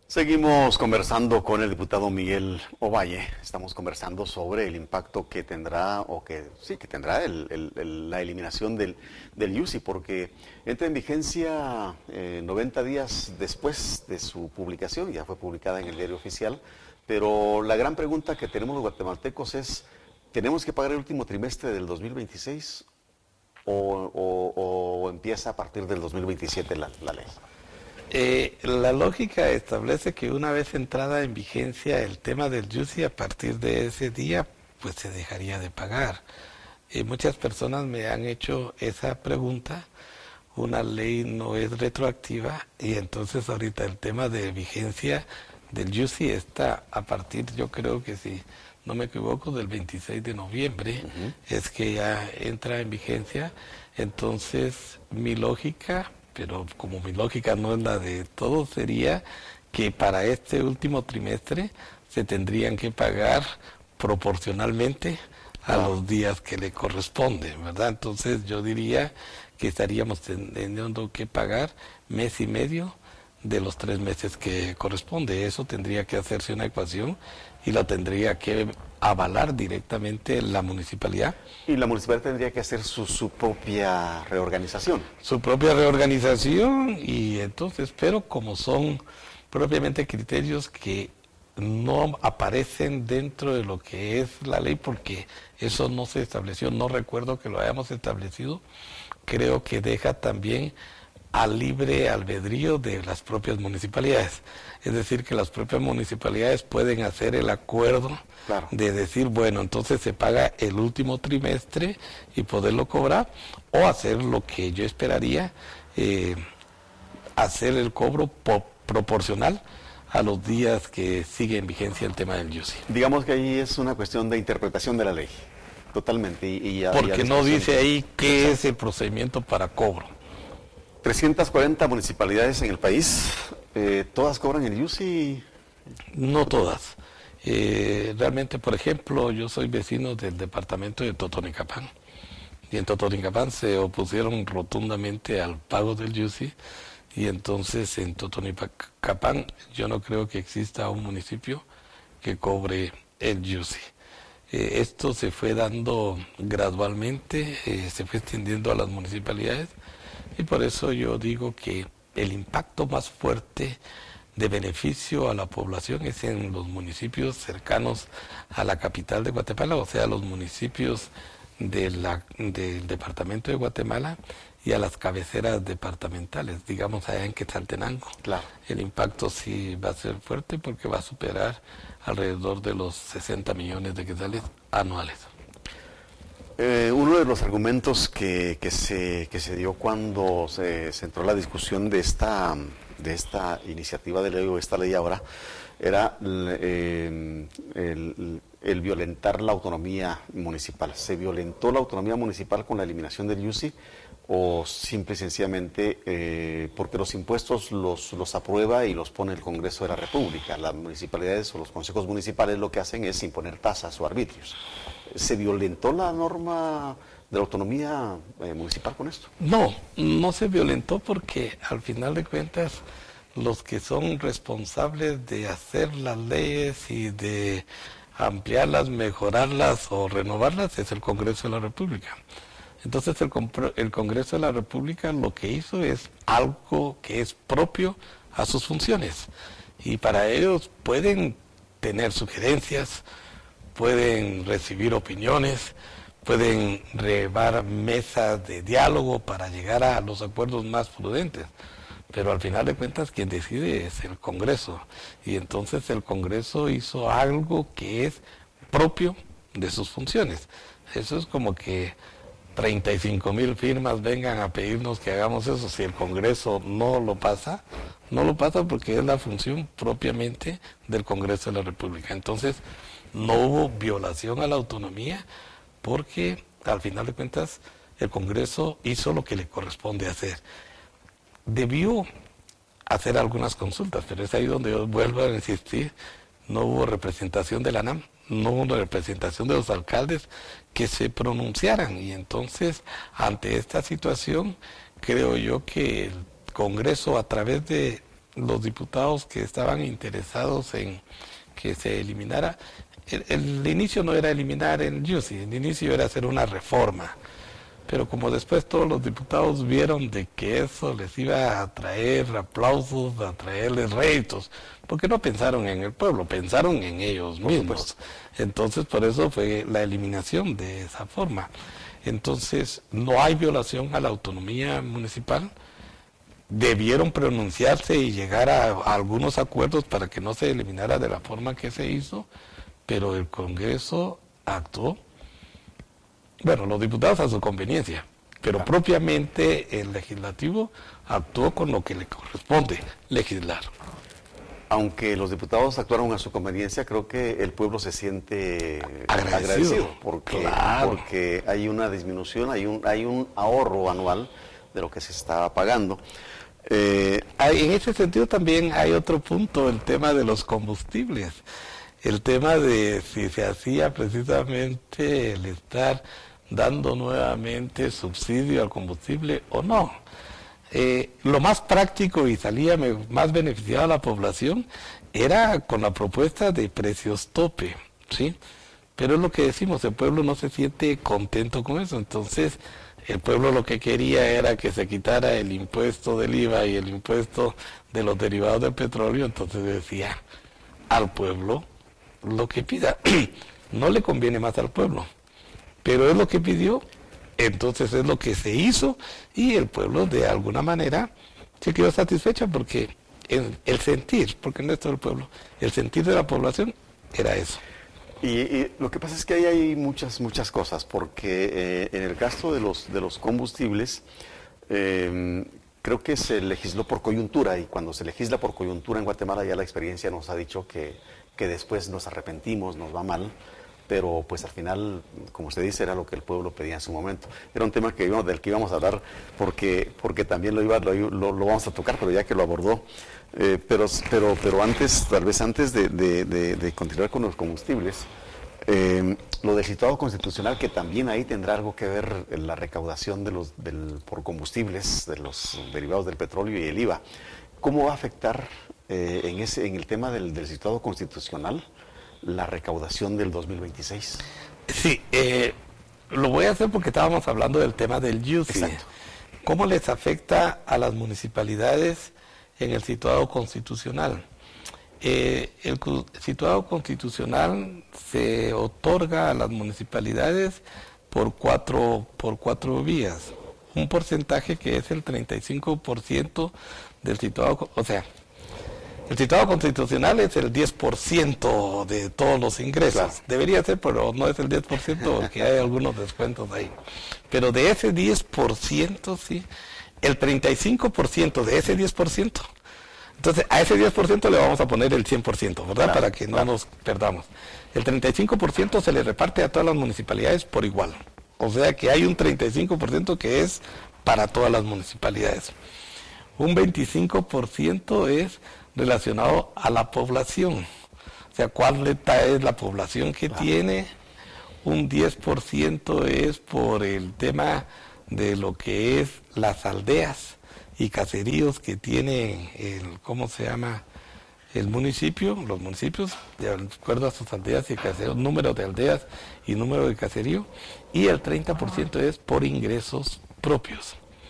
Seguimos conversando con el diputado Miguel Ovalle. Estamos conversando sobre el impacto que tendrá, que tendrá la eliminación del UCI, porque entra en vigencia 90 días después de su publicación, ya fue publicada en el diario oficial, pero la gran pregunta que tenemos los guatemaltecos es, ¿tenemos que pagar el último trimestre del 2026 o empieza a partir del 2027 la ley? La lógica establece que una vez entrada en vigencia el tema del UCI, a partir de ese día, pues se dejaría de pagar. Muchas personas me han hecho esa pregunta. Una ley no es retroactiva y entonces ahorita el tema de vigencia del UCI está a partir, yo creo que si no me equivoco, del 26 de noviembre, es que ya entra en vigencia. Entonces mi lógica, pero como mi lógica no es la de todos, sería que para este último trimestre se tendrían que pagar proporcionalmente a los días que le corresponden, ¿verdad? Entonces yo diría que estaríamos teniendo que pagar mes y medio de los 3 meses que corresponde. Eso tendría que hacerse una ecuación y lo tendría que avalar directamente la municipalidad. Y la municipalidad tendría que hacer su propia reorganización. Su propia reorganización y entonces, pero como son propiamente criterios que no aparecen dentro de lo que es la ley, porque eso no se estableció, no recuerdo que lo hayamos establecido, creo que deja también al libre albedrío de las propias municipalidades. Es decir, que las propias municipalidades pueden hacer el acuerdo de decir, bueno, entonces se paga el último trimestre y poderlo cobrar, o hacer lo que yo esperaría, hacer el cobro proporcional a los días que sigue en vigencia el tema del UCI. Digamos que ahí es una cuestión de interpretación de la ley, totalmente. Porque no dice ahí qué es el procedimiento para cobro. 340 municipalidades en el país, ¿todas cobran el UCI? No todas. Realmente, por ejemplo, yo soy vecino del departamento de Totonicapán. Y en Totonicapán se opusieron rotundamente al pago del UCI. Y entonces en Totonicapán yo no creo que exista un municipio que cobre el UCI. Esto se fue dando gradualmente, se fue extendiendo a las municipalidades. Y por eso yo digo que el impacto más fuerte de beneficio a la población es en los municipios cercanos a la capital de Guatemala, o sea, los municipios del departamento de Guatemala y a las cabeceras departamentales, digamos allá en Quetzaltenango. Claro. El impacto sí va a ser fuerte porque va a superar alrededor de los 60 millones de quetzales anuales. Uno de los argumentos que se dio cuando se entró la discusión de esta iniciativa de ley o esta ley ahora era el violentar la autonomía municipal. ¿Se violentó la autonomía municipal con la eliminación del UCI o simple y sencillamente porque los impuestos los aprueba y los pone el Congreso de la República? Las municipalidades o los consejos municipales lo que hacen es imponer tasas o arbitrios. ¿Se violentó la norma de la autonomía municipal con esto? No, no se violentó porque al final de cuentas los que son responsables de hacer las leyes y de ampliarlas, mejorarlas o renovarlas es el Congreso de la República. Entonces el Congreso de la República lo que hizo es algo que es propio a sus funciones y para ellos pueden tener sugerencias, pueden recibir opiniones, pueden llevar mesas de diálogo para llegar a los acuerdos más prudentes. Pero al final de cuentas quien decide es el Congreso. Y entonces el Congreso hizo algo que es propio de sus funciones. Eso es como que 35,000 firmas vengan a pedirnos que hagamos eso. Si el Congreso no lo pasa porque es la función propiamente del Congreso de la República. Entonces no hubo violación a la autonomía porque al final de cuentas el Congreso hizo lo que le corresponde hacer. Debió hacer algunas consultas, pero es ahí donde yo vuelvo a insistir, no hubo representación de la ANAM, no hubo representación de los alcaldes que se pronunciaran y entonces ante esta situación creo yo que el Congreso a través de los diputados que estaban interesados en que se eliminara, el inicio no era eliminar el IUCI, el inicio era hacer una reforma. Pero como después todos los diputados vieron de que eso les iba a traer aplausos, a traerles réditos, porque no pensaron en el pueblo, pensaron en ellos mismos. Entonces por eso fue la eliminación de esa forma. Entonces no hay violación a la autonomía municipal. Debieron pronunciarse y llegar a algunos acuerdos para que no se eliminara de la forma que se hizo, pero el Congreso actuó. Bueno, los diputados a su conveniencia, pero propiamente el legislativo actuó con lo que le corresponde legislar. Aunque los diputados actuaron a su conveniencia, creo que el pueblo se siente agradecido porque, claro, porque hay una disminución, hay un ahorro anual de lo que se estaba pagando. En ese sentido también hay otro punto, el tema de los combustibles. El tema de si se hacía precisamente el estar dando nuevamente subsidio al combustible o no. Lo más práctico y salía más beneficiado a la población era con la propuesta de precios tope, ¿sí? Pero es lo que decimos, el pueblo no se siente contento con eso, entonces el pueblo lo que quería era que se quitara el impuesto del IVA y el impuesto de los derivados del petróleo, entonces decía al pueblo lo que pida. No le conviene más al pueblo, pero es lo que pidió, entonces es lo que se hizo y el pueblo de alguna manera se quedó satisfecho porque el sentir, porque no es todo el pueblo, el sentir de la población era eso. Y lo que pasa es que ahí hay muchas cosas, porque en el caso de los combustibles, creo que se legisló por coyuntura, y cuando se legisla por coyuntura en Guatemala ya la experiencia nos ha dicho que después nos arrepentimos, nos va mal, pero pues al final, como usted dice, era lo que el pueblo pedía en su momento. Era un tema del que íbamos a hablar porque también lo vamos a tocar, pero ya que lo abordó. Pero antes, tal vez antes de continuar con los combustibles, lo del situado constitucional, que también ahí tendrá algo que ver en la recaudación por combustibles, de los derivados del petróleo y el IVA. ¿Cómo va a afectar en el tema del situado constitucional la recaudación del 2026? Sí, lo voy a hacer porque estábamos hablando del tema del IUCI. Exacto. ¿Cómo les afecta a las municipalidades en el situado constitucional? El situado constitucional se otorga a las municipalidades por cuatro vías. Un porcentaje que es el 35% del situado, o sea, el situado constitucional es el 10% de todos los ingresos. Claro. Debería ser, pero no es el 10% porque hay algunos descuentos ahí. Pero de ese 10%, sí, el 35% de ese 10%, entonces a ese 10% le vamos a poner el 100%, ¿verdad? Claro, para que no nos perdamos. El 35% se le reparte a todas las municipalidades por igual. O sea que hay un 35% que es para todas las municipalidades. Un 25% es relacionado a la población. O sea, ¿cuál es la población que tiene? Un 10% es por el tema de lo que es las aldeas y caseríos que tiene ¿cómo se llama? El municipio, los municipios, de acuerdo a sus aldeas y caseríos, número de aldeas y número de caserío, y el 30% es por ingresos propios.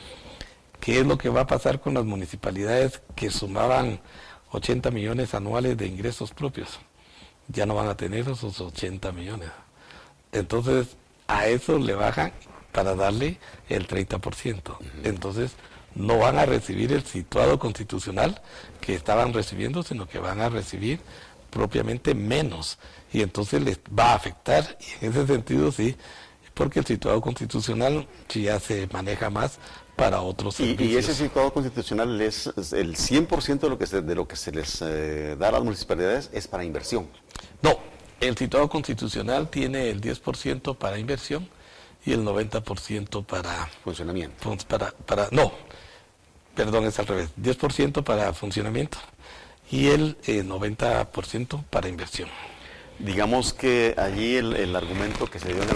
¿Qué es lo que va a pasar con las municipalidades que sumaban 80 millones anuales de ingresos propios? Ya no van a tener esos 80 millones. Entonces, a eso le bajan para darle el 30%. Entonces, no van a recibir el situado constitucional que estaban recibiendo, sino que van a recibir propiamente menos. Y entonces les va a afectar, y en ese sentido sí, porque el situado constitucional ya se maneja más para otros servicios. Y ese situado constitucional es el 100% de lo que se les da a las municipalidades es para inversión. No, el situado constitucional tiene el 10% para inversión y el 90% para funcionamiento. No, perdón, es al revés. 10% para funcionamiento y el 90% para inversión. Digamos que allí el argumento que se dio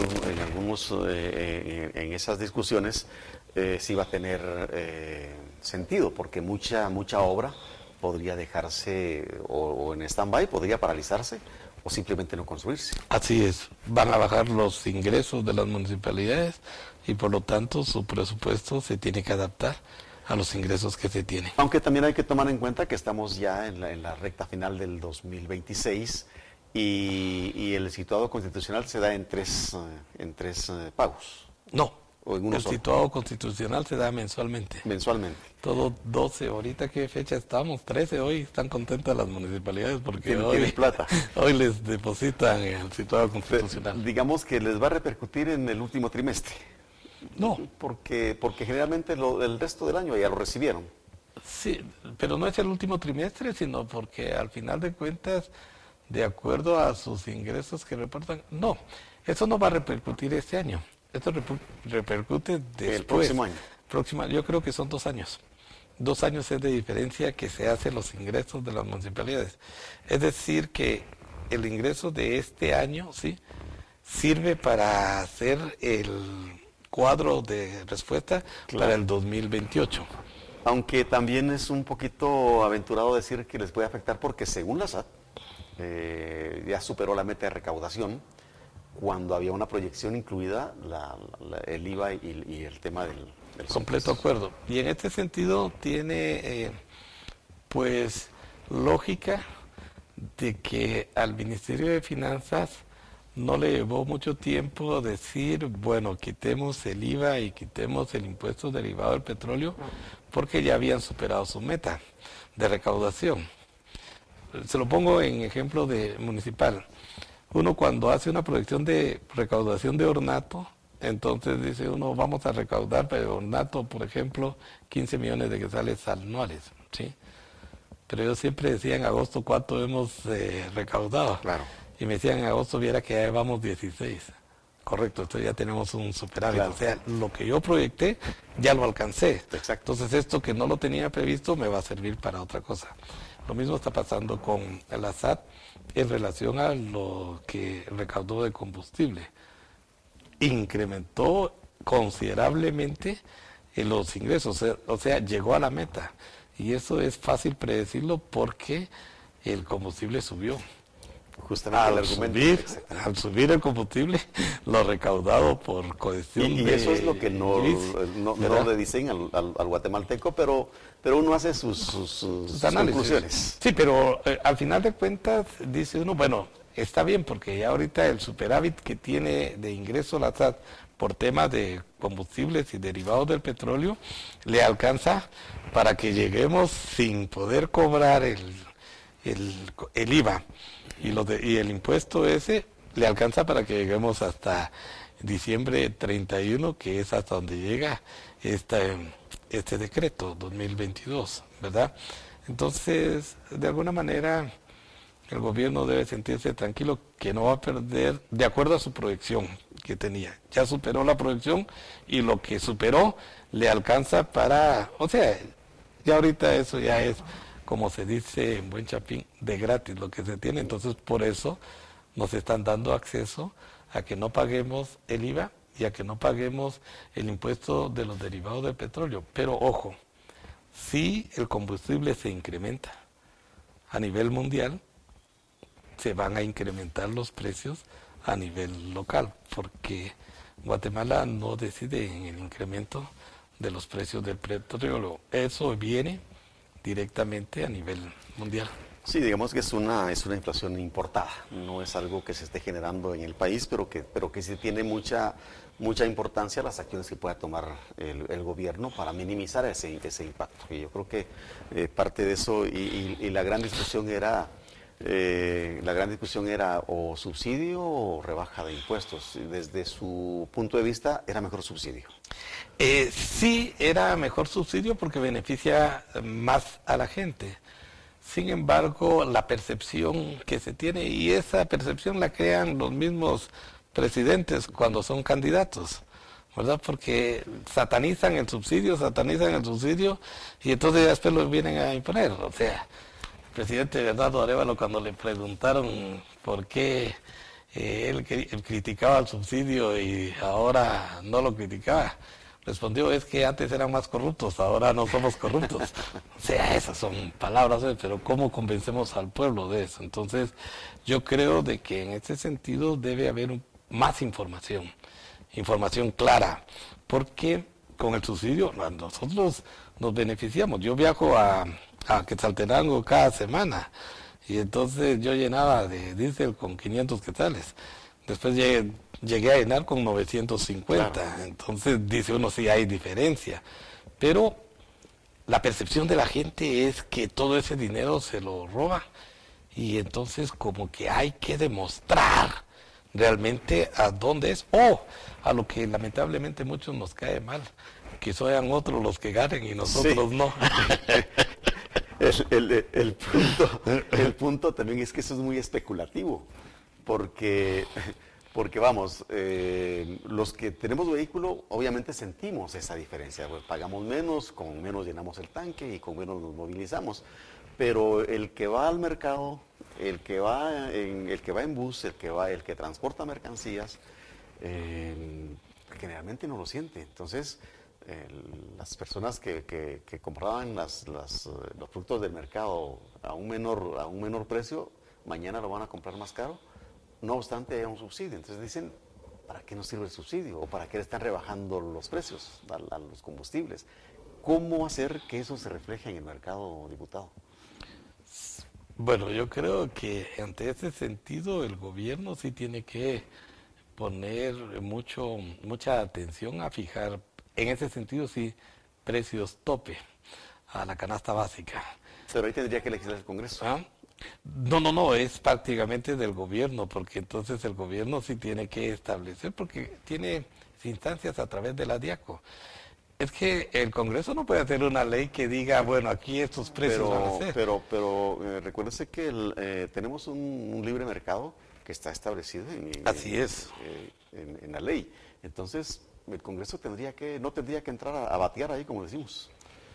en esas discusiones sí va a tener sentido, porque mucha obra podría dejarse o en stand-by, podría paralizarse o simplemente no construirse. Así es, van a bajar los ingresos de las municipalidades y por lo tanto su presupuesto se tiene que adaptar a los ingresos que se tienen. Aunque también hay que tomar en cuenta que estamos ya en la recta final del 2026 y el situado constitucional se da en tres pagos. No, o en uno el solo. situado constitucional se da mensualmente. Mensualmente. Todo 12, ahorita qué fecha estamos, 13, hoy están contentas las municipalidades porque Tienen plata. hoy les depositan el situado constitucional. Digamos que les va a repercutir en el último trimestre. No, Porque generalmente el resto del año ya lo recibieron. sí, pero no es el último trimestre, sino porque al final de cuentas, de acuerdo a sus ingresos que reportan, no, eso no va a repercutir este año, esto repercute después. El próximo año. Yo creo que son 2 años. 2 años es de diferencia que se hacen los ingresos de las municipalidades. Es decir, que el ingreso de este año, sí, sirve para hacer el cuadro de respuesta para el 2028. Aunque también es un poquito aventurado decir que les puede afectar porque según la SAT ya superó la meta de recaudación cuando había una proyección incluida el IVA y el tema del completo acuerdo. Y en este sentido tiene pues lógica de que al Ministerio de Finanzas no le llevó mucho tiempo decir, bueno, quitemos el IVA y quitemos el impuesto derivado del petróleo, porque ya habían superado su meta de recaudación. Se lo pongo en ejemplo de municipal. Uno cuando hace una proyección de recaudación de ornato, entonces dice uno, vamos a recaudar de ornato, por ejemplo, 15 millones de quetzales anuales, ¿sí? Pero yo siempre decía en agosto cuánto hemos recaudado. Claro. Y me decían en agosto, viera que ya llevamos 16. Correcto, entonces ya tenemos un superávit. Claro. O sea, lo que yo proyecté ya lo alcancé. Exacto. Entonces esto que no lo tenía previsto me va a servir para otra cosa. Lo mismo está pasando con la SAT en relación a lo que recaudó de combustible. Incrementó considerablemente los ingresos, o sea, llegó a la meta. Y eso es fácil predecirlo porque el combustible subió. Justamente el argumento. Al subir el combustible, lo recaudado por cuestión y de... eso es lo que no le dicen al guatemalteco, pero uno hace sus análisis. conclusiones. Sí, pero al final de cuentas dice uno, bueno, está bien porque ya ahorita el superávit que tiene de ingreso la SAT por temas de combustibles y derivados del petróleo, le alcanza para que lleguemos sin poder cobrar el IVA y el impuesto ese, le alcanza para que lleguemos hasta diciembre 31, que es hasta donde llega este decreto 2022, ¿verdad? Entonces, de alguna manera, el gobierno debe sentirse tranquilo que no va a perder, de acuerdo a su proyección que tenía. Ya superó la proyección y lo que superó le alcanza para, o sea, ya ahorita eso ya es, como se dice en buen chapín, de gratis lo que se tiene. Entonces, por eso nos están dando acceso a que no paguemos el IVA y a que no paguemos el impuesto de los derivados del petróleo. Pero ojo, si el combustible se incrementa a nivel mundial, se van a incrementar los precios a nivel local, porque Guatemala no decide en el incremento de los precios del petróleo. Eso viene directamente a nivel mundial. Sí, digamos que es una inflación importada, no es algo que se esté generando en el país, pero que sí tiene mucha importancia las acciones que pueda tomar el gobierno para minimizar ese impacto. Y yo creo que parte de eso y la gran discusión era o subsidio o rebaja de impuestos. Desde su punto de vista, era mejor subsidio. Sí, era mejor subsidio porque beneficia más a la gente. Sin embargo, la percepción que se tiene, y esa percepción la crean los mismos presidentes cuando son candidatos, ¿verdad? Porque satanizan el subsidio, y entonces ya después lo vienen a imponer. O sea, el presidente Bernardo Arévalo, cuando le preguntaron por qué él criticaba el subsidio y ahora no lo criticaba, respondió, es que antes eran más corruptos, ahora no somos corruptos. O sea, esas son palabras, pero ¿cómo convencemos al pueblo de eso? Entonces, yo creo de que en ese sentido debe haber más información clara, porque con el subsidio nosotros nos beneficiamos. Yo viajo a Quetzaltenango cada semana y entonces yo llenaba de diésel con 500 quetzales. Después llegué a llenar con 950. Claro. Entonces dice uno, sí hay diferencia. Pero la percepción de la gente es que todo ese dinero se lo roba. Y entonces como que hay que demostrar realmente a dónde es, o a lo que lamentablemente muchos nos cae mal, que sean otros los que ganen y nosotros no. El punto también es que eso es muy especulativo, porque vamos, los que tenemos vehículo obviamente sentimos esa diferencia, pues, pagamos menos, con menos llenamos el tanque y con menos nos movilizamos, pero el que va al mercado, el que va en bus, el que transporta mercancías, generalmente no lo siente. Entonces, las personas que compraban los productos del mercado a un menor precio, mañana lo van a comprar más caro, no obstante haya un subsidio. Entonces dicen, ¿para qué nos sirve el subsidio? ¿O para qué le están rebajando los precios a los combustibles? ¿Cómo hacer que eso se refleje en el mercado, diputado? Bueno, yo creo que ante ese sentido el gobierno sí tiene que poner mucha atención a fijar, en ese sentido sí, precios tope a la canasta básica. Pero ahí tendría que legislar el Congreso. ¿Ah? No, es prácticamente del gobierno, porque entonces el gobierno sí tiene que establecer, porque tiene instancias a través de la DIACO. Es que el Congreso no puede hacer una ley que diga, bueno, aquí estos precios van a ser. Pero recuérdese que tenemos un libre mercado que está establecido Así es. En la ley. Entonces, el Congreso no tendría que entrar a batear ahí, como decimos.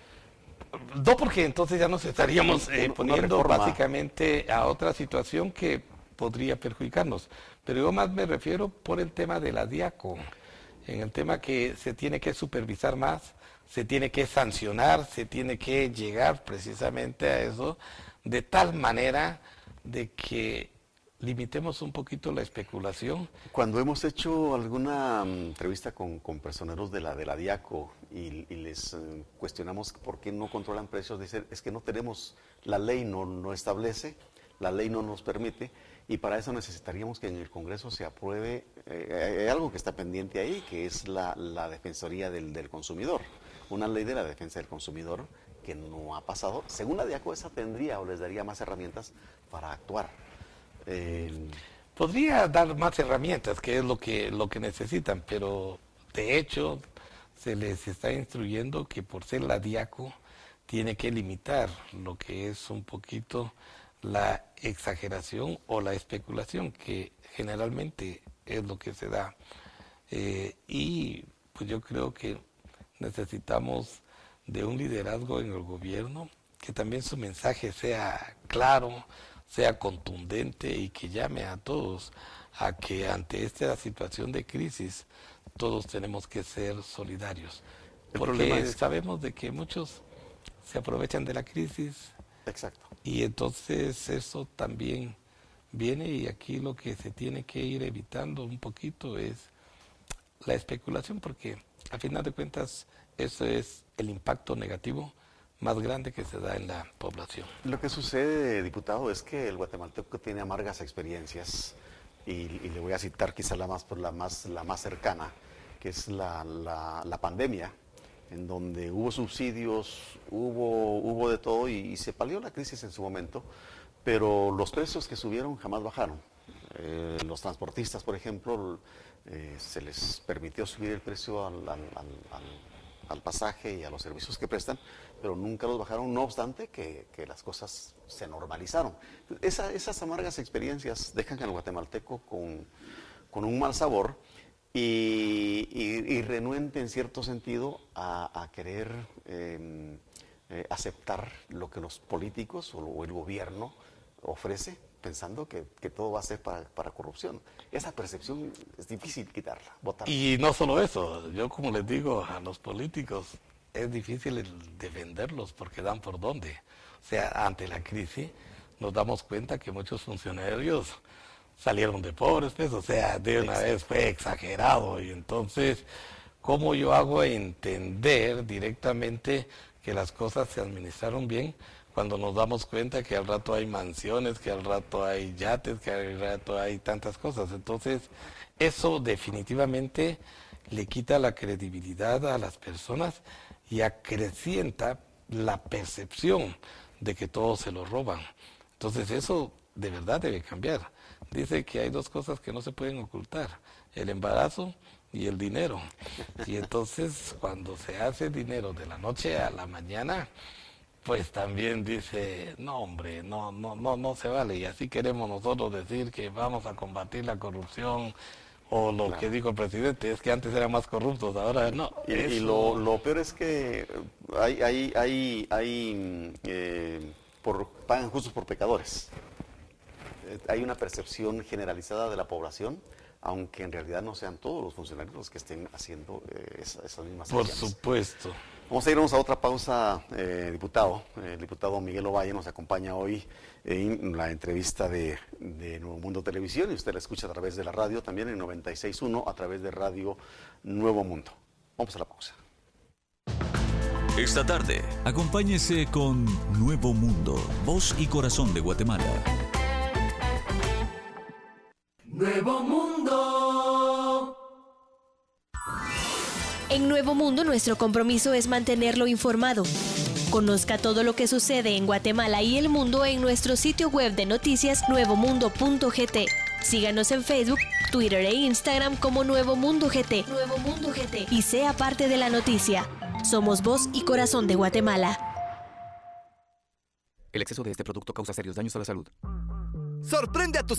No, porque entonces ya nos estaríamos poniendo básicamente a otra situación que podría perjudicarnos. Pero yo más me refiero por el tema de la DIACO, en el tema que se tiene que supervisar más, se tiene que sancionar, se tiene que llegar precisamente a eso, de tal manera de que limitemos un poquito la especulación. Cuando hemos hecho alguna entrevista con personeros de la DIACO y les cuestionamos por qué no controlan precios, dicen, es que no tenemos, la ley no establece, la ley no nos permite, y para eso necesitaríamos que en el Congreso se apruebe, hay algo que está pendiente ahí, que es la Defensoría del Consumidor, una ley de la defensa del consumidor que no ha pasado. Según la DIACO, esa tendría o les daría más herramientas para actuar. Podría dar más herramientas, que es lo que necesitan, pero de hecho se les está instruyendo que por ser la DIACO tiene que limitar lo que es un poquito la exageración o la especulación, que generalmente es lo que se da. Y pues yo creo que necesitamos de un liderazgo en el gobierno, que también su mensaje sea claro, sea contundente y que llame a todos a que ante esta situación de crisis todos tenemos que ser solidarios. Porque sabemos de que muchos se aprovechan de la crisis. Exacto. Y entonces eso también viene, y aquí lo que se tiene que ir evitando un poquito es la especulación, porque a final de cuentas eso es el impacto negativo más grande que se da en la población. Lo que sucede, diputado, es que el guatemalteco tiene amargas experiencias y le voy a citar quizá la más cercana, que es la pandemia, en donde hubo subsidios, hubo de todo y se palió la crisis en su momento, pero los precios que subieron jamás bajaron. Los transportistas, por ejemplo, se les permitió subir el precio al pasaje y a los servicios que prestan, pero nunca los bajaron, no obstante que las cosas se normalizaron. Esas amargas experiencias dejan al guatemalteco con un mal sabor y renuente en cierto sentido a querer aceptar lo que los políticos o el gobierno ofrece pensando que todo va a ser para corrupción. Esa percepción es difícil quitarla, botarla. Y no solo eso, yo como les digo a los políticos, es difícil defenderlos porque dan por dónde. O sea, ante la crisis nos damos cuenta que muchos funcionarios salieron de pobres, pues, o sea, de una vez fue exagerado. Y entonces, ¿cómo yo hago entender directamente que las cosas se administraron bien cuando nos damos cuenta que al rato hay mansiones, que al rato hay yates, que al rato hay tantas cosas? Entonces, eso definitivamente le quita la credibilidad a las personas y acrecienta la percepción de que todos se lo roban. Entonces eso de verdad debe cambiar. Dice que hay dos cosas que no se pueden ocultar, el embarazo y el dinero. Y entonces cuando se hace dinero de la noche a la mañana, pues también dice, no hombre, no se vale. Y así queremos nosotros decir que vamos a combatir la corrupción. O lo que dijo el presidente, es que antes eran más corruptos, ahora no. Y lo peor es que pagan justos por pecadores. Hay una percepción generalizada de la población, aunque en realidad no sean todos los funcionarios los que estén haciendo esas mismas Por acciones. supuesto. Vamos a irnos a otra pausa, diputado. El diputado Miguel Ovalle nos acompaña hoy en la entrevista de Nuevo Mundo Televisión, y usted la escucha a través de la radio, también en 96.1, a través de Radio Nuevo Mundo. Vamos a la pausa. Esta tarde, acompáñese con Nuevo Mundo, voz y corazón de Guatemala. Nuevo Mundo. En Nuevo Mundo, nuestro compromiso es mantenerlo informado. Conozca todo lo que sucede en Guatemala y el mundo en nuestro sitio web de noticias nuevomundo.gt. Síganos en Facebook, Twitter e Instagram como Nuevo Mundo GT. Nuevo Mundo GT. Y sea parte de la noticia. Somos voz y corazón de Guatemala. El exceso de este producto causa serios daños a la salud. Sorprende a tus